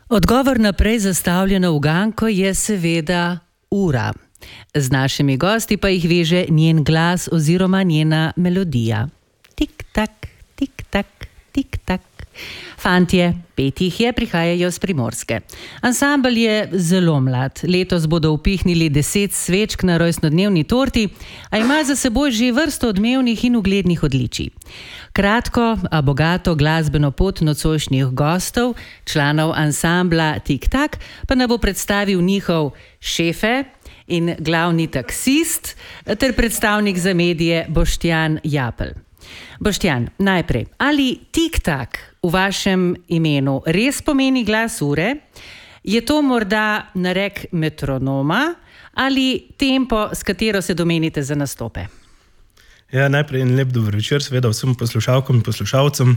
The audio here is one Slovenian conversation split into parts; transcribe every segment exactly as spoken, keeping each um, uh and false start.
Odgovor na prej zastavljeno uganko je seveda ura. Z našimi gosti pa jih veže njen glas oziroma njena melodija. Tik-tak, tik-tak, tik-tak. Fantje, pet jih je, prihajajo z Primorske. Ansambel je zelo mlad. Letos bodo upihnili deset svečk na rojstnodnevni torti, a ima za seboj že vrsto odmevnih in uglednih odličij. Kratko, a bogato glasbeno pot nocojšnjih gostov, članov ansambla Tik-tak, pa nam bo predstavil njihov šefe in glavni taksist ter predstavnik za medije Boštjan Japelj. Boštjan, najprej, ali Tik-tak v vašem imenu res pomeni glas ure? Je to morda narek metronoma ali tempo, s katero se domenite za nastope? Ja, najprej en lep dober večer, seveda vsem poslušalkom in poslušalcem.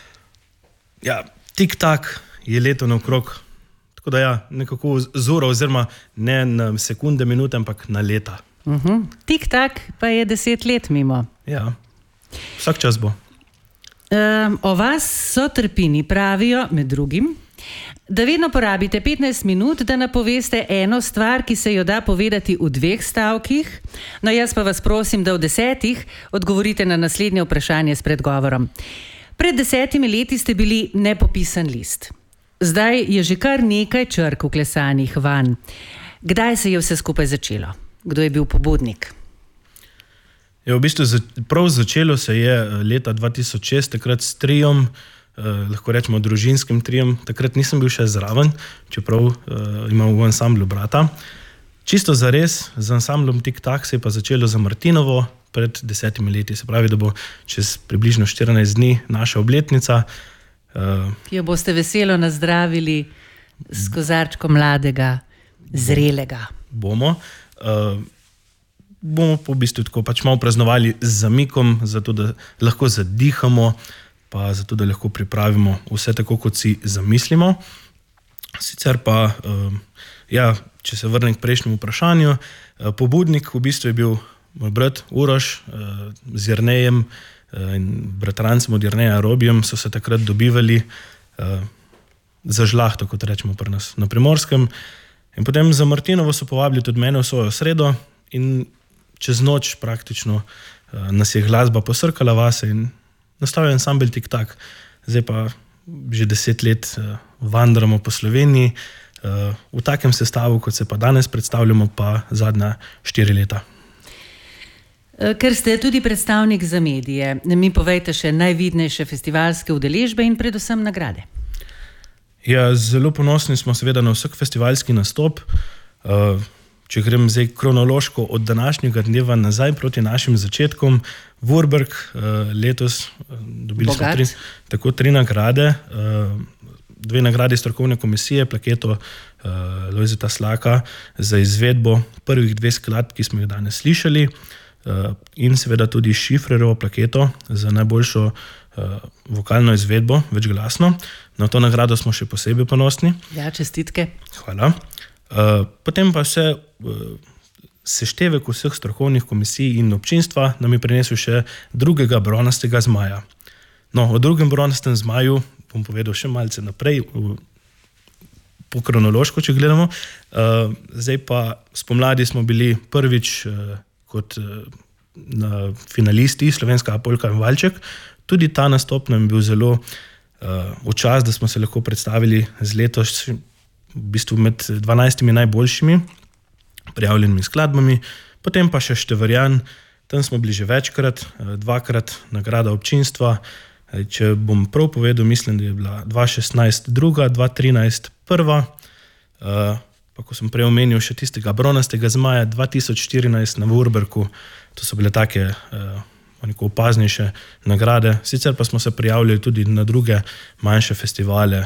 Ja, Tik-tak je leto naokrog, tako da ja, nekako z uro, oziroma ne na sekunde, minute, ampak na leta. Uh-huh. Tik-tak pa je deset let mimo. Ja, vsak čas bo. Um, o vas sotrpini pravijo, med drugim, da vedno porabite petnajst minut, da napoveste eno stvar, ki se jo da povedati v dveh stavkih. No, jaz pa vas prosim, da v desetih odgovorite na naslednje vprašanje s predgovorom. Pred desetimi leti ste bili nepopisan list. Zdaj je že kar nekaj črk vklesanih vanj. Kdaj se je vse skupaj začelo? Kdo je bil pobudnik? Je v bistvu prav začelo se je leta dva tisoč šest, takrat s triom, eh, lahko rečemo družinskim triom. Takrat nisem bil še zraven, čeprav eh, imam v ansamblu brata. Čisto zares, z ansamblom Tik-tak se je pa začelo za Martinovo pred desetimi leti. Se pravi, da bo čez približno štirinajst dni naša obletnica. Eh, Ki jo boste veselo nazdravili s kozarčkom mladega, zrelega. Bomo. Eh, bomo po v bistvu tako pač malo praznovali z zamikom, zato da lahko zadihamo, pa zato da lahko pripravimo vse tako, kot si zamislimo. Sicer pa, ja, če se vrnem k prejšnjemu vprašanju, pobudnik v bistvu je bil moj brat Uroš z Jernejem in bratrancem od Jerneja Robijem, so se takrat dobivali za žlahto, kot rečemo pri nas na Primorskem. In potem za Martinovo so povabili tudi mene v svojo sredo in čez noč praktično uh, nas je glasba posrkala vase in nastavil ansambel Tik-tak. Zdaj pa že deset let uh, vandramo po Sloveniji, uh, v takem sestavu, kot se pa danes predstavljamo, pa zadnja štiri leta. Ker ste tudi predstavnik za medije, mi povejte še najvidnejše festivalske udeležbe in predvsem nagrade. Ja, zelo ponosni smo seveda na vsak festivalski nastop. Uh, Če grem zdaj kronološko od današnjega dneva nazaj proti našim začetkom, Vorberg letos dobili Bogat. smo tri, tako tri nagrade, dve nagradi strokovne komisije, plaketo Lojzeta Slaka za izvedbo prvih dveh skladb, ki smo jih danes slišali, in seveda tudi Šifrerovo plaketo za najboljšo vokalno izvedbo, večglasno. Na to nagrado smo še posebej ponosni. Ja, čestitke. Hvala. Uh, potem pa vse uh, seštevek vseh strokovnih komisij in občinstva nam je prinesel še drugega bronastega zmaja. No, o drugem bronastem zmaju bom povedal še malce naprej, v, po kronološko, če gledamo. Uh, zdaj pa spomladi smo bili prvič uh, kot uh, na finalisti Slovenska polka in valček. Tudi ta nastop nam je bil zelo uh, v čas, da smo se lahko predstavili z letos v bistvu med dvanajstimi najboljšimi prijavljenimi skladbami, potem pa še Števerjan, tam smo bili že večkrat, dvakrat nagrada občinstva. Če bom prav povedal, mislim, da je bila dva šestnajst druga, dva trinajst prva, pa ko sem prej omenil še tistega bronastega zmaja, dva tisoč štirinajst na Vorbergu, to so bile take neko opaznejše nagrade. Sicer pa smo se prijavljali tudi na druge manjše festivale,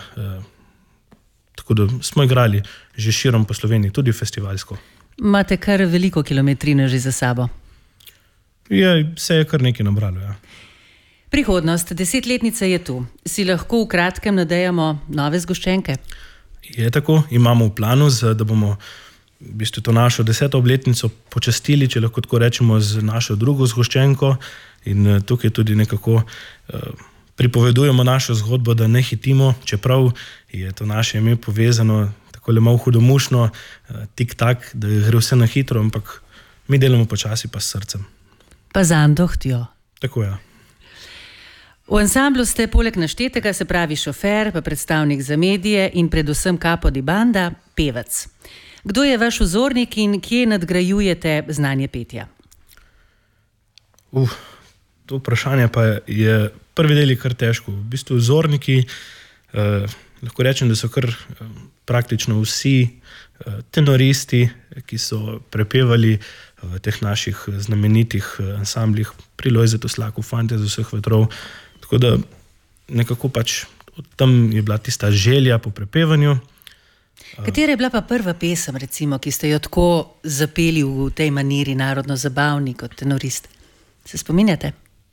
tako da smo igrali že širom po Sloveniji, tudi festivalsko. Imate kar veliko kilometrine že za sabo. Je, se je kar nekaj nabralo, ja. Prihodnost, desetletnica je tu. Si lahko v kratkem nadejamo nove zgoščenke? Je tako, imamo v planu, da bomo v bistvu to našo deseto obletnico počastili, če lahko tako rečemo, z našo drugo zgoščenko. In tukaj tudi nekako pripovedujemo našo zgodbo, da ne hitimo, čeprav je to naše ime povezano tako le malo hudomušno, tik-tak, da gre vse na hitro, ampak mi delamo počasi pa s srcem. Pa z andohtjo. Tako je. V ansamblu ste poleg naštetega, se pravi šofer, pa predstavnik za medije in predvsem capo di banda, pevec. Kdo je vaš vzornik in kje nadgrajujete znanje petja? Uh, to vprašanje pa je prvi del je kar težko. V bistvu vzorniki, eh, lahko rečem, da so kar eh, praktično vsi eh, tenoristi, ki so prepevali v teh naših znamenitih ansamblih pri Lojzetu Slaku, Fantje z vseh vetrov. Tako da nekako pač tam je bila tista želja po prepevanju. Katera je bila pa prva pesem, recimo, ki ste jo tako zapeli v tej maniri narodno zabavni kot tenorist? Se spominjate?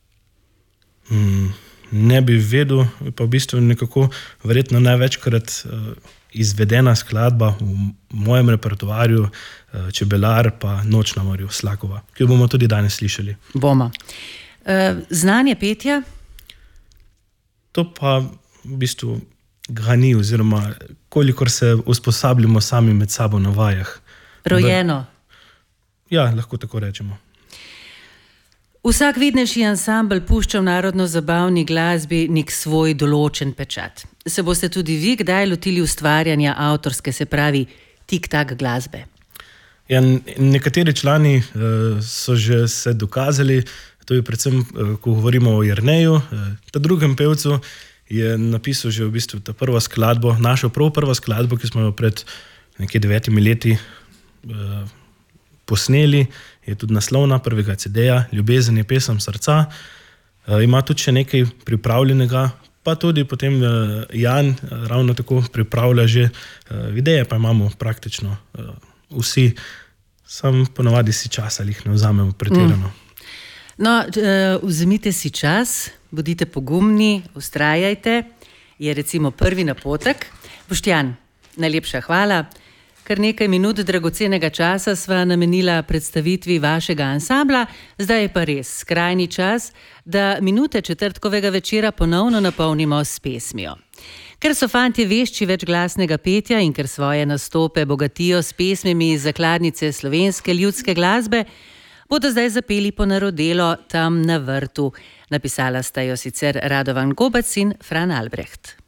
Mm, ne bi vedel, pa v bistvu nekako verjetno največkrat uh, izvedena skladba v mojem repertoarju uh, Čebelar pa Noč na morju Slakova, ki jo bomo tudi danes slišali. Bomo. Uh, znanje petja? To pa v bistvu ga ni, oziroma kolikor se usposabljamo sami med sabo na vajah. Rojeno? Ja, lahko tako rečemo. Vsak vidnejši ansambl pušča v narodno-zabavni glasbi nek svoj določen pečat. Se boste tudi vi kdaj lotili ustvarjanja avtorske, se pravi tik-tak glasbe? Ja, nekateri člani uh, so že se dokazali, to je predvsem, uh, ko govorimo o Jerneju, uh, ta drugem pevcu je napisal že v bistvu ta prvo skladbo, našo prav prvo skladbo, ki smo jo pred nekaj devetimi leti uh, posneli, je tudi naslovna prvega ce de-ja, Ljubezen je pesem srca. E, ima tudi še nekaj pripravljenega, pa tudi potem e, Jan e, ravno tako pripravlja že e, videe, pa imamo praktično e, vsi, sam ponavadi si čas ali jih ne vzamemo pretirano. Mm. No, e, vzemite si čas, bodite pogumni, ustrajajte, je recimo prvi napotek. Boštjan, najlepša hvala. Kar nekaj minut dragocenega časa sva namenila predstavitvi vašega ansambla, zdaj je pa res skrajni čas, da minute četrtkovega večera ponovno napolnimo s pesmijo. Ker so fantje vešči večglasnega petja in ker svoje nastope bogatijo s pesmimi iz zakladnice slovenske ljudske glasbe, bodo zdaj zapeli Ponarodelo Tam na vrtu. Napisala sta jo sicer Radovan Gobac in Fran Albrecht.